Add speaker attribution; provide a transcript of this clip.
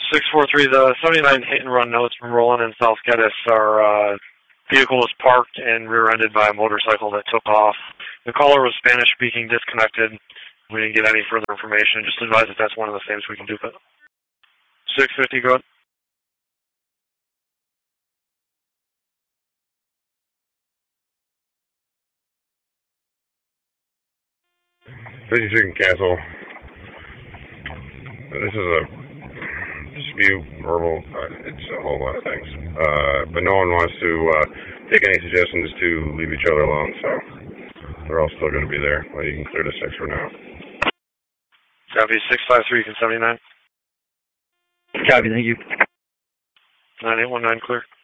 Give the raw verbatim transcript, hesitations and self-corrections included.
Speaker 1: six four three, the seventy-nine hit and run notes from Roland and South Geddes. Our uh, vehicle was parked and rear-ended by a motorcycle that took off. The caller was Spanish-speaking, disconnected. We didn't get any further information. Just advise that that's one of the things we can do. But six fifty, go ahead.
Speaker 2: fifty-six can cancel. This is a dispute, verbal, uh, it's a whole lot of things. Uh, but no one wants to uh, take any suggestions to leave each other alone, so they're all still going to be there. Well, you can clear the six for now.
Speaker 1: Copy, six five three, can seventy-nine.
Speaker 3: Copy, thank you.
Speaker 1: nine eight one nine, clear.